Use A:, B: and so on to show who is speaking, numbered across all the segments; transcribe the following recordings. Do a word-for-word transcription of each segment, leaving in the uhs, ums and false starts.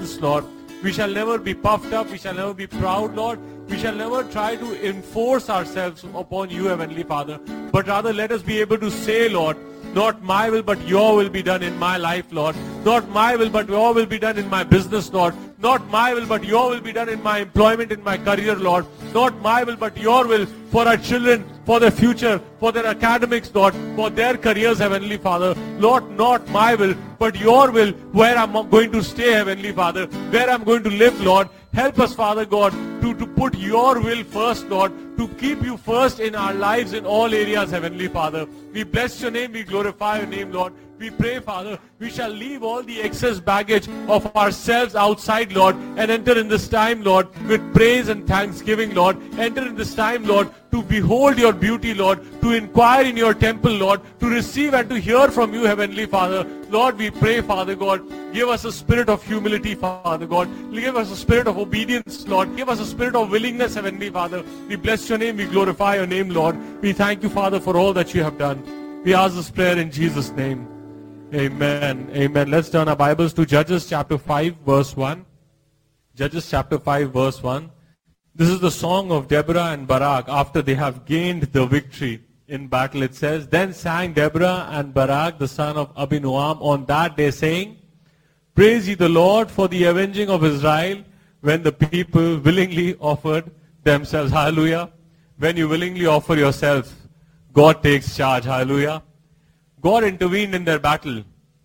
A: arrogance, Lord. We shall never be puffed up. We shall never be proud, Lord. We shall never try to enforce ourselves upon you, Heavenly Father. But rather let us be able to say, Lord, not my will, but your will be done in my life, Lord. Not my will, but your will be done in my business, Lord. Not my will, but your will be done in my employment, in my career, Lord. Not my will, but your will for our children, for their future, for their academics, Lord, for their careers, Heavenly Father. Lord, not my will, but your will, where I'm going to stay, Heavenly Father, where I'm going to live, Lord. Help us, Father God, to, to put your will first, Lord, to keep you first in our lives in all areas, Heavenly Father. We bless your name, we glorify your name, Lord. We pray, Father, we shall leave all the excess baggage of ourselves outside, Lord, and enter in this time, Lord, with praise and thanksgiving, Lord. Enter in this time, Lord, to behold your beauty, Lord, to inquire in your temple, Lord, to receive and to hear from you, Heavenly Father. Lord, we pray, Father God, give us a spirit of humility, Father God. Give us a spirit of obedience, Lord. Give us a spirit of willingness, Heavenly Father. We bless your name, we glorify your name, Lord. We thank you, Father, for all that you have done. We ask this prayer in Jesus' name. Amen. Amen. Let's turn our Bibles to Judges chapter five, verse one. Judges chapter five, verse one. This is the song of Deborah and Barak after they have gained the victory in battle. It says, Then sang Deborah and Barak, the son of Abinoam, on that day, saying, Praise ye the Lord for the avenging of Israel, when the people willingly offered themselves. Hallelujah. When you willingly offer yourself, God takes charge. Hallelujah. God intervened in their battle.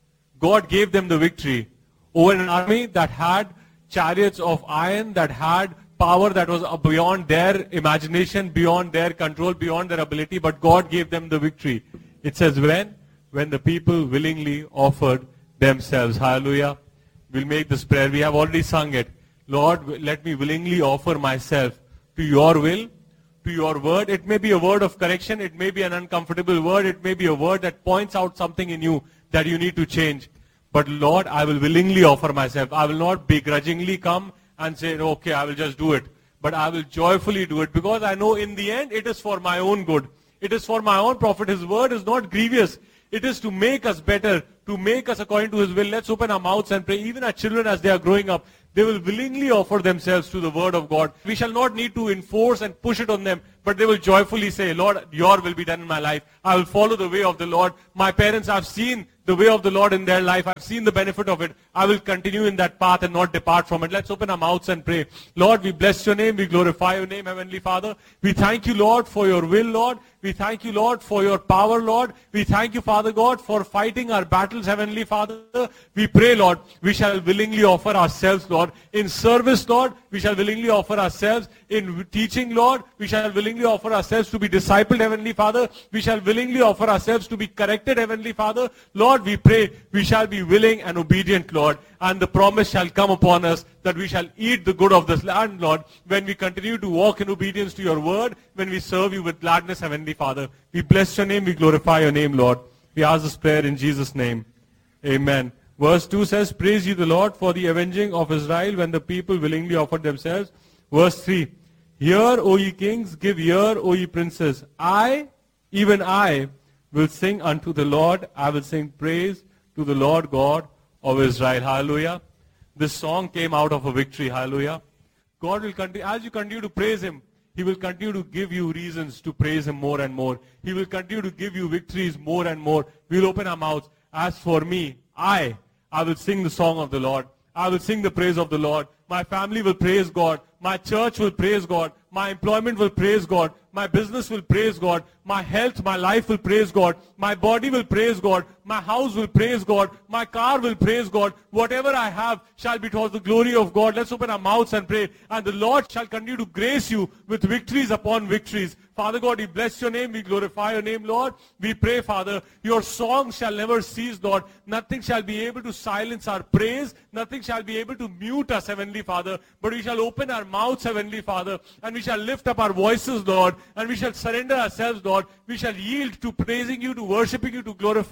A: God gave them the victory over an army that had chariots of iron, that had power that was beyond their imagination, beyond their control, beyond their ability, but God gave them the victory. It says when? When the people willingly offered themselves. Hallelujah. We'll make this prayer. We have already sung it. Lord, let me willingly offer myself to your will, to your word. It may be a word of correction. It may be an uncomfortable word. It may be a word that points out something in you that you need to change. But Lord, I will willingly offer myself. I will not begrudgingly come and say, okay, I will just do it. But I will joyfully do it because I know in the end it is for my own good. It is for my own profit. His word is not grievous. It is to make us better, to make us according to his will. Let's open our mouths and pray. Even our children, as they are growing up, they will willingly offer themselves to the word of God. We shall not need to enforce and push it on them, but they will joyfully say, Lord, your will be done in my life. I will follow the way of the Lord. My parents have seen the way of the Lord in their life. I've seen the benefit of it. I will continue in that path and not depart from it. Let's open our mouths and pray. Lord, we bless your name. We glorify your name, Heavenly Father. We thank you, Lord, for your will, Lord. We thank you, Lord, for your power, Lord. We thank you, Father God, for fighting our battles, Heavenly Father. We pray, Lord, we shall willingly offer ourselves, Lord. In service, Lord, we shall willingly offer ourselves. In teaching, Lord, we shall willingly offer ourselves to be discipled, Heavenly Father. We shall willingly offer ourselves to be corrected, Heavenly Father. Lord, we pray we shall be willing and obedient, Lord. And the promise shall come upon us that we shall eat the good of this land, Lord, when we continue to walk in obedience to your word, when we serve you with gladness, Heavenly Father. We bless your name, we glorify your name, Lord. We ask this prayer in Jesus' name. Amen. Verse two says, Praise ye the Lord for the avenging of Israel, when the people willingly offered themselves. Verse three, Hear, O ye kings, give ear, O ye princes. I, even I, will sing unto the Lord. I will sing praise to the Lord God of Israel. Hallelujah. This song came out of a victory. Hallelujah. God will continue, as you continue to praise him, he will continue to give you reasons to praise him more and more. He will continue to give you victories more and more. We will open our mouths. As for me, I, I will sing the song of the Lord. I will sing the praise of the Lord. My family will praise God. My church will praise God. My employment will praise God. My business will praise God. My health, my life will praise God. My body will praise God. My house will praise God. My car will praise God. Whatever I have shall be towards the glory of God. Let's open our mouths and pray. And the Lord shall continue to grace you with victories upon victories. Father God, we bless your name. We glorify your name, Lord. We pray, Father, your song shall never cease, Lord. Nothing shall be able to silence our praise. Nothing shall be able to mute us, Heavenly Father. But we shall open our mouths, Heavenly Father, and we shall lift up our voices, Lord, and we shall surrender ourselves, Lord. We shall yield to praising you, to worshiping you, to glorifying you, Lord.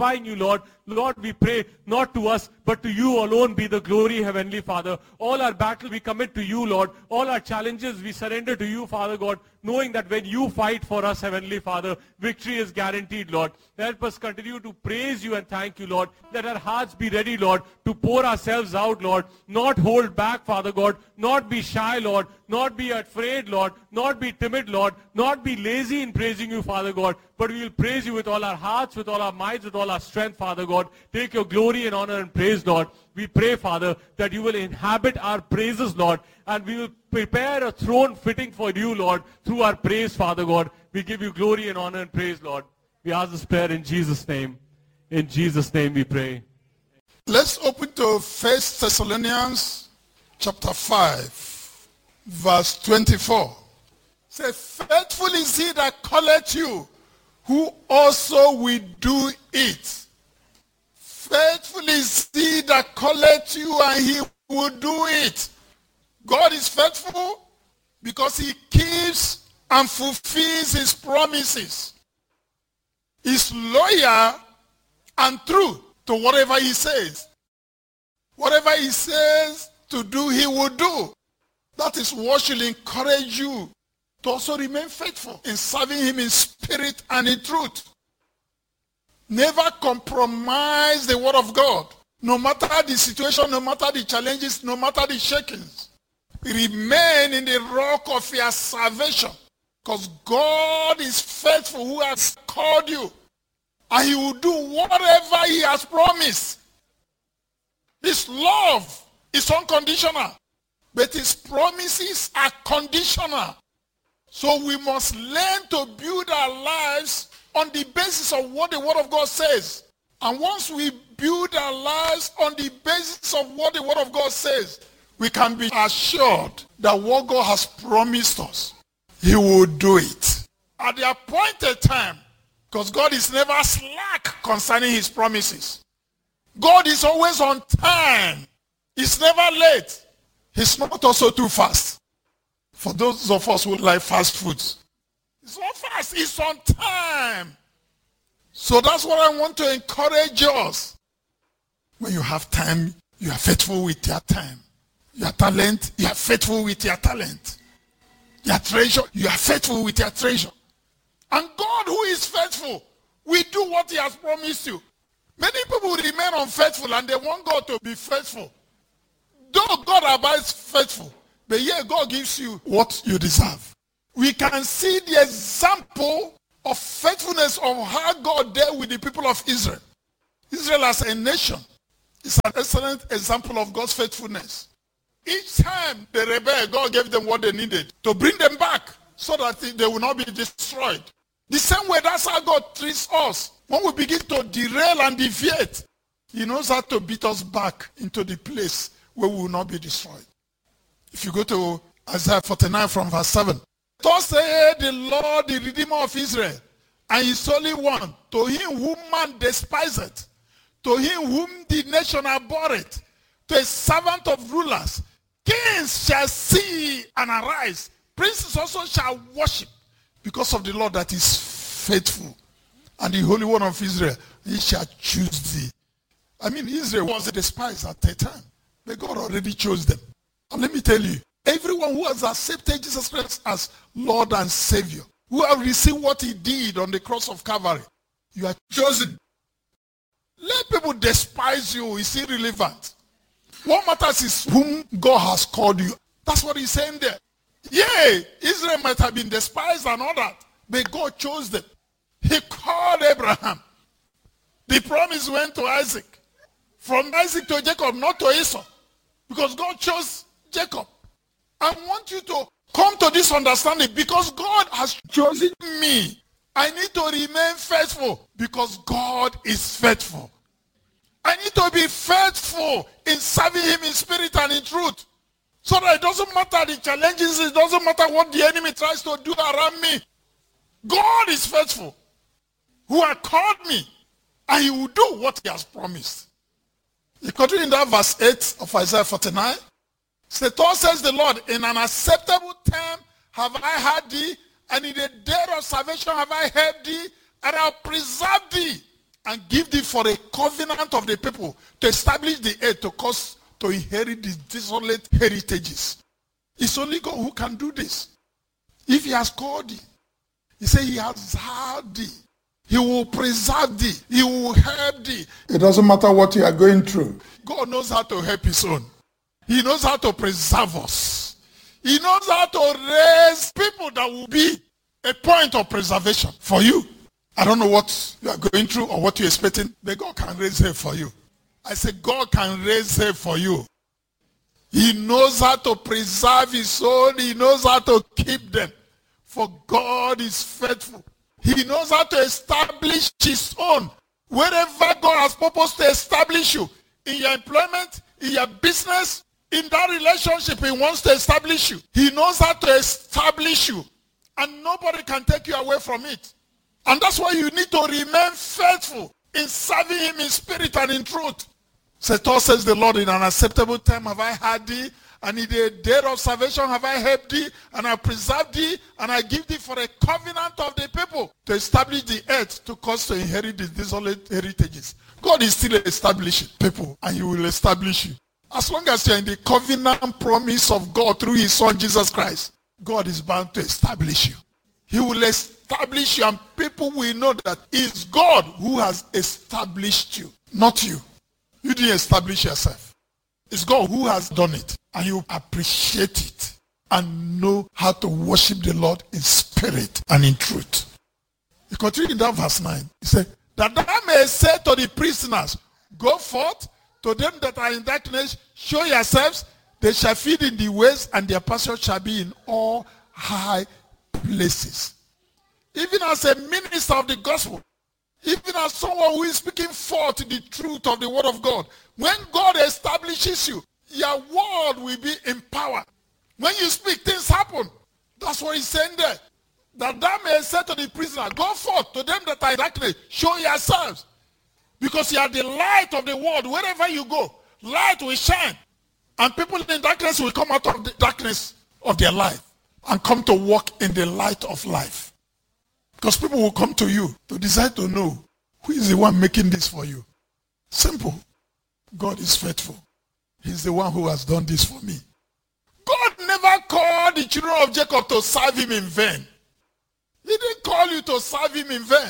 A: Lord. Lord, we pray not to us, but to you alone be the glory, Heavenly Father. All our battle we commit to you, Lord. All our challenges we surrender to you, Father God, knowing that when you fight for us, Heavenly Father, victory is guaranteed, Lord. Help us continue to praise you and thank you, Lord. Let our hearts be ready, Lord, to pour ourselves out, Lord. Not hold back, Father God. Not be shy, Lord. Not be afraid, Lord. Not be timid, Lord. Not be lazy in praising you, Father God. But we will praise you with all our hearts, with all our minds, with all our strength, Father God. Take your glory and honor and praise, Lord. We pray, Father, that you will inhabit our praises, Lord. And we will prepare a throne fitting for you, Lord, through our praise, Father God. We give you glory and honor and praise, Lord. We ask this prayer in Jesus' name. In Jesus' name we pray.
B: Let's open to First Thessalonians chapter five, verse twenty-four. Say, faithful is he that calleth you, who also will do it. Faithful is he that calleth you, and he will do it. God is faithful because he keeps and fulfills his promises. He's loyal and true to whatever he says. Whatever he says to do, he will do. That is what should encourage you to also remain faithful in serving him in spirit and in truth. Never compromise the word of God. No matter the situation, no matter the challenges, no matter the shakings. Remain in the rock of your salvation. Because God is faithful who has called you. And he will do whatever he has promised. His love is unconditional. But his promises are conditional. So we must learn to build our lives on the basis of what the word of God says. And once we build our lives on the basis of what the word of God says, we can be assured that what God has promised us, he will do it. At the appointed time, because God is never slack concerning his promises. God is always on time. He's never late. He's not also too fast. For those of us who like fast foods, it's not fast, it's on time. So that's what I want to encourage us. When you have time, you are faithful with your time. Your talent, you are faithful with your talent. Your treasure, you are faithful with your treasure. And God, who is faithful, will do what he has promised you. Many people remain unfaithful and they want God to be faithful. Though God abides faithful, but yet God gives you what you deserve. We can see the example of faithfulness of how God dealt with the people of Israel. Israel as a nation is an excellent example of God's faithfulness. Each time they rebelled, God gave them what they needed to bring them back so that they will not be destroyed. The same way, that's how God treats us. When we begin to derail and deviate, he knows how to beat us back into the place where we will not be destroyed. If you go to Isaiah forty-nine from verse seven. Thus saith the Lord, the Redeemer of Israel, and his Holy One, to him whom man despiseth, to him whom the nation abhorreth, to a servant of rulers, kings shall see and arise, princes also shall worship, because of the Lord that is faithful, and the Holy One of Israel, he shall choose thee. I mean, Israel was despised at that time, but God already chose them. And let me tell you, everyone who has accepted Jesus Christ as Lord and Savior, who have received what he did on the cross of Calvary, you are chosen. Let people despise you, it's irrelevant. What matters is whom God has called you. That's what he's saying there. Yeah, Israel might have been despised and all that, but God chose them. He called Abraham. The promise went to Isaac. From Isaac to Jacob, not to Esau. Because God chose Jacob. I want you to come to this understanding, because God has chosen me. I need to remain faithful because God is faithful. I need to be faithful in serving him in spirit and in truth. So that it doesn't matter the challenges, it doesn't matter what the enemy tries to do around me. God is faithful, who has called me, and he will do what he has promised. He continued in that verse eight of Isaiah forty-nine. So thus says the Lord, in an acceptable time have I heard thee, and in the day of salvation have I helped thee, and I will preserve thee, and give thee for a covenant of the people to establish the earth to cause to inherit the desolate heritages. It's only God who can do this. If he has called thee, he said he has heard thee. He will preserve thee. He will help thee. It doesn't matter what you are going through. God knows how to help his own. He knows how to preserve us. He knows how to raise people that will be a point of preservation for you. I don't know what you are going through or what you're expecting, but God can raise help for you. I say God can raise help for you. He knows how to preserve his own. He knows how to keep them. For God is faithful. He knows how to establish his own. Wherever God has purposed to establish you, in your employment, in your business, in that relationship he wants to establish you. He knows how to establish you. And nobody can take you away from it. And that's why you need to remain faithful in serving him in spirit and in truth. So thus says the Lord, in an acceptable time have I heard thee, and in the day of salvation have I helped thee, and I preserve thee, and I give thee for a covenant of the people to establish the earth to cause to inherit the desolate heritages. God is still establishing people, and he will establish you. As long as you are in the covenant promise of God through his son Jesus Christ, God is bound to establish you. He will establish you, and people will know that it's God who has established you, not you. You didn't establish yourself. It's God who has done it. And you appreciate it and know how to worship the Lord in spirit and in truth. He continued in that verse nine. He said, that thou may say to the prisoners, go forth, to them that are in darkness, show yourselves, they shall feed in the ways, and their pasture shall be in all high places. Even as a minister of the gospel, even as someone who is speaking forth the truth of the word of God, when God establishes you, your word will be empowered. When you speak, things happen. That's what he's saying there. That thou may say to the prisoner, go forth, to them that are in darkness, show yourselves. Because you are the light of the world. Wherever you go, light will shine. And people in darkness will come out of the darkness of their life and come to walk in the light of life. Because people will come to you to decide to know who is the one making this for you. Simple. God is faithful. He's the one who has done this for me. God never called the children of Jacob to serve him in vain. He didn't call you to serve him in vain.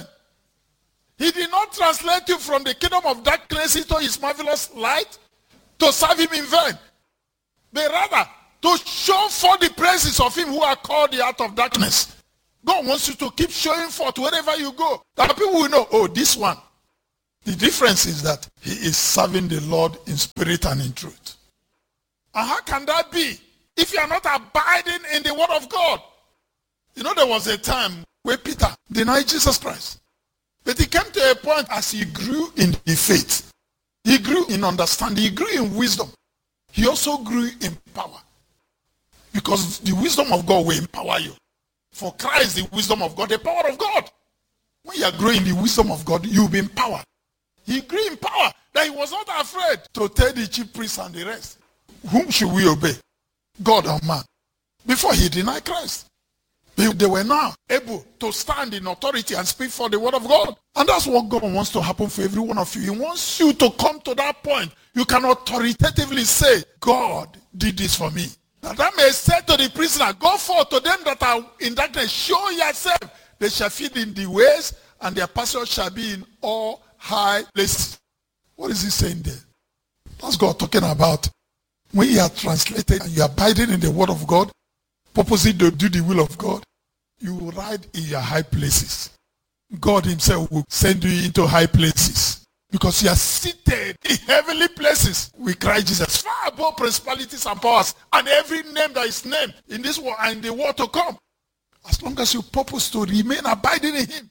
B: He did not translate you from the kingdom of darkness into his marvelous light to serve him in vain. But rather, to show forth the praises of him who are called the out of darkness. God wants you to keep showing forth wherever you go. That people will know, oh, this one. The difference is that he is serving the Lord in spirit and in truth. And how can that be if you are not abiding in the word of God? You know, there was a time where Peter denied Jesus Christ. But he came to a point as he grew in the faith. He grew in understanding. He grew in wisdom. He also grew in power. Because the wisdom of God will empower you. For Christ, the wisdom of God, the power of God. When you are growing in the wisdom of God, you will be empowered. He grew in power that he was not afraid to tell the chief priests and the rest, whom should we obey? God or man? Before he denied Christ. They were now able to stand in authority and speak for the word of God. And that's what God wants to happen for every one of you. He wants you to come to that point. You can authoritatively say, God did this for me. That I may say to the prisoner, go forth, to them that are in darkness, show yourself. They shall feed in the ways, and their pasture shall be in all high places. What is he saying there? That's God talking about. When you are translated and you are abiding in the word of God, purposely to do the will of God, you will ride in your high places. God himself will send you into high places. Because you are seated in heavenly places with Christ Jesus, far above principalities and powers and every name that is named in this world and in the world to come. As long as you purpose to remain abiding in him.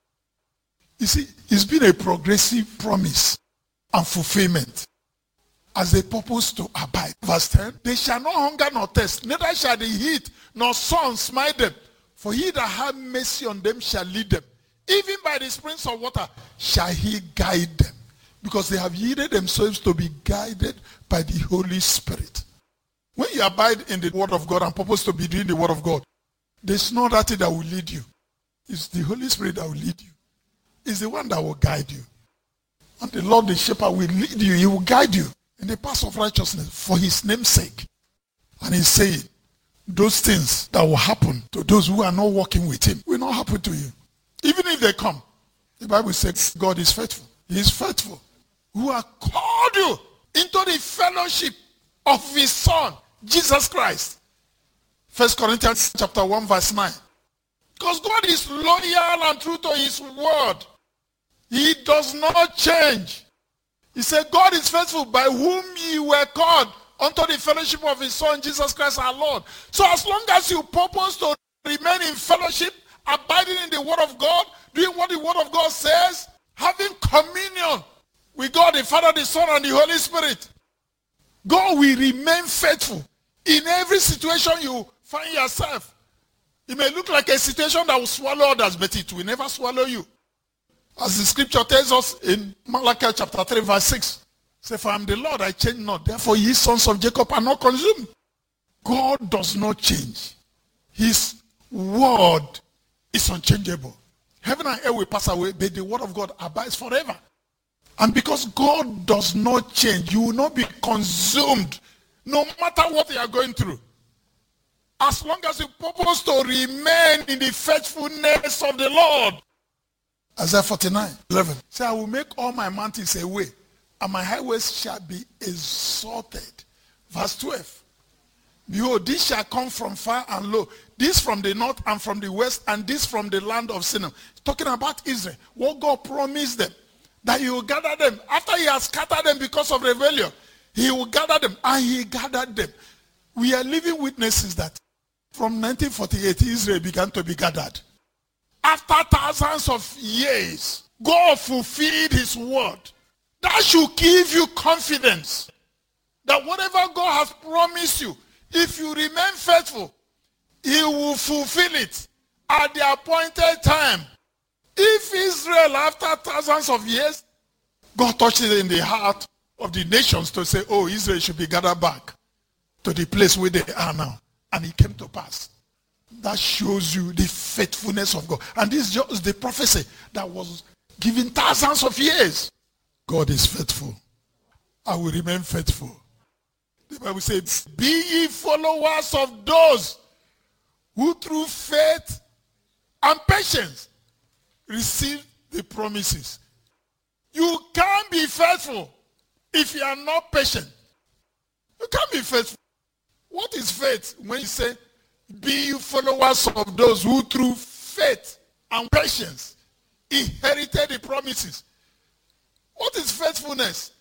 B: You see, it's been a progressive promise and fulfillment. As they purpose to abide. Verse ten, they shall not hunger nor thirst, neither shall the heat nor sun smite them. For he that hath mercy on them shall lead them. Even by the springs of water shall he guide them. Because they have yielded themselves to be guided by the Holy Spirit. When you abide in the word of God and purpose to be doing the word of God, there's no other thing that will lead you. It's the Holy Spirit that will lead you. It's the one that will guide you. And the Lord the shepherd will lead you. He will guide you in the path of righteousness for his name's sake. And he's saying, those things that will happen to those who are not walking with him will not happen to you. Even if they come, the Bible says God is faithful. He is faithful. Who has called you into the fellowship of his Son, Jesus Christ. First Corinthians chapter one verse nine. Because God is loyal and true to his word. He does not change. He said, God is faithful, by whom ye were called unto the fellowship of his Son, Jesus Christ our Lord. So as long as you purpose to remain in fellowship, abiding in the word of God, doing what the word of God says, having communion with God, the Father, the Son, and the Holy Spirit, God will remain faithful in every situation you find yourself. It may look like a situation that will swallow others, but it will never swallow you. As the scripture tells us in Malachi chapter three verse six. Say, for I am the Lord, I change not. Therefore ye sons of Jacob are not consumed. God does not change. His word is unchangeable. Heaven and earth will pass away, but the word of God abides forever. And because God does not change, you will not be consumed no matter what you are going through. As long as you purpose to remain in the faithfulness of the Lord. Isaiah forty-nine eleven. Say, I will make all my mountains a way, and my highways shall be exalted. Verse twelve. Behold, this shall come from far and low. This from the north and from the west, and this from the land of Sinim. Talking about Israel. What God promised them. That he will gather them. After he has scattered them because of rebellion, he will gather them. And he gathered them. We are living witnesses that from nineteen forty-eight, Israel began to be gathered. After thousands of years, God fulfilled his word. That should give you confidence that whatever God has promised you, if you remain faithful, he will fulfill it at the appointed time. If Israel, after thousands of years, God touched it in the heart of the nations to say, oh, Israel should be gathered back to the place where they are now. And it came to pass. That shows you the faithfulness of God. And this is just the prophecy that was given thousands of years. God is faithful. I will remain faithful. The Bible says, be ye followers of those who through faith and patience receive the promises. You can't be faithful if you are not patient. You can't be faithful. What is faith? When you say, be you followers of those who through faith and patience inherited the promises. What is faithfulness?